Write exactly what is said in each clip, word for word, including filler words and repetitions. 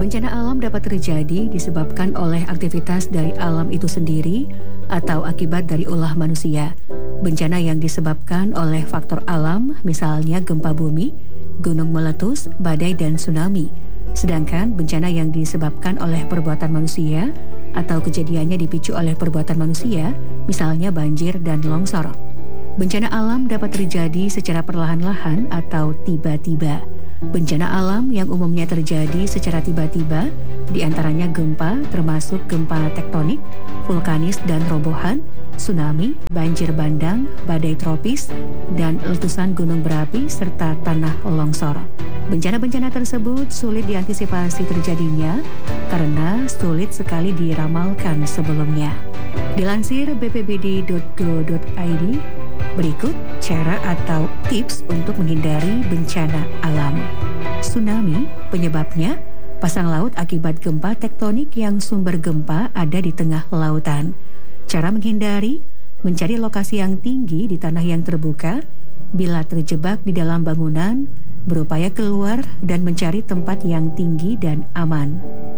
Bencana alam dapat terjadi disebabkan oleh aktivitas dari alam itu sendiri atau akibat dari ulah manusia. Bencana yang disebabkan oleh faktor alam, misalnya gempa bumi, gunung meletus, badai, dan tsunami. Sedangkan bencana yang disebabkan oleh perbuatan manusia atau kejadiannya dipicu oleh perbuatan manusia, misalnya banjir dan longsor. Bencana alam dapat terjadi secara perlahan-lahan atau tiba-tiba. Bencana alam yang umumnya terjadi secara tiba-tiba, diantaranya gempa, termasuk gempa tektonik, vulkanis dan robohan, tsunami, banjir bandang, badai tropis, dan letusan gunung berapi, serta tanah longsor. Bencana-bencana tersebut sulit diantisipasi terjadinya karena sulit sekali diramalkan sebelumnya. Dilansir b p b d dot go dot i d, berikut cara atau tips untuk menghindari bencana alam. Tsunami, penyebabnya pasang laut akibat gempa tektonik yang sumber gempa ada di tengah lautan. Cara menghindari, mencari lokasi yang tinggi di tanah yang terbuka. Bila terjebak di dalam bangunan, berupaya keluar dan mencari tempat yang tinggi dan aman.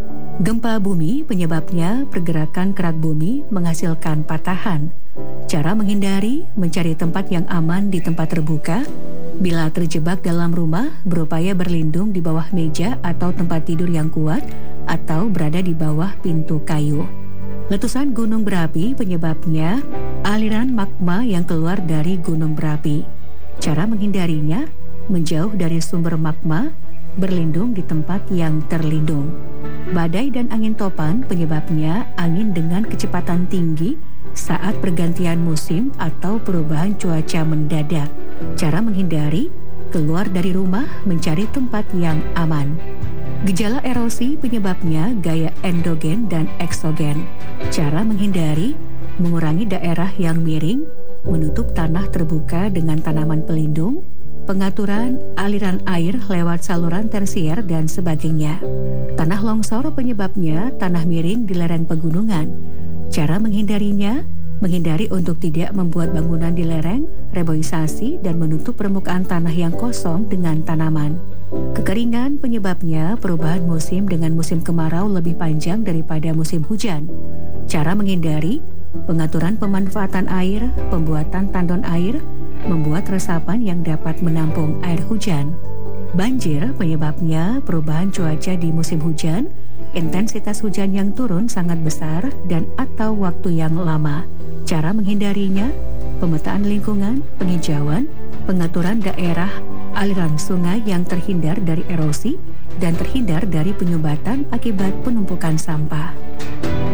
Gempa bumi, penyebabnya pergerakan kerak bumi menghasilkan patahan. Cara menghindari, mencari tempat yang aman di tempat terbuka. Bila terjebak dalam rumah, berupaya berlindung di bawah meja atau tempat tidur yang kuat atau berada di bawah pintu kayu. Letusan gunung berapi, penyebabnya aliran magma yang keluar dari gunung berapi. Cara menghindarinya, menjauh dari sumber magma, berlindung di tempat yang terlindung. Badai dan angin topan, penyebabnya angin dengan kecepatan tinggi saat pergantian musim atau perubahan cuaca mendadak. Cara menghindari, keluar dari rumah, mencari tempat yang aman. Gejala erosi, penyebabnya gaya endogen dan eksogen. Cara menghindari, mengurangi daerah yang miring, menutup tanah terbuka dengan tanaman pelindung, pengaturan aliran air lewat saluran tersier dan sebagainya. Tanah longsor, penyebabnya tanah miring di lereng pegunungan. Cara menghindarinya, menghindari untuk tidak membuat bangunan di lereng, reboisasi, dan menutup permukaan tanah yang kosong dengan tanaman. Kekeringan, penyebabnya perubahan musim dengan musim kemarau lebih panjang daripada musim hujan. Cara menghindari, pengaturan pemanfaatan air, pembuatan tandon air, membuat resapan yang dapat menampung air hujan. Banjir, penyebabnya perubahan cuaca di musim hujan, intensitas hujan yang turun sangat besar dan atau waktu yang lama. Cara menghindarinya, pemetaan lingkungan, penghijauan, pengaturan daerah aliran sungai yang terhindar dari erosi dan terhindar dari penyumbatan akibat penumpukan sampah.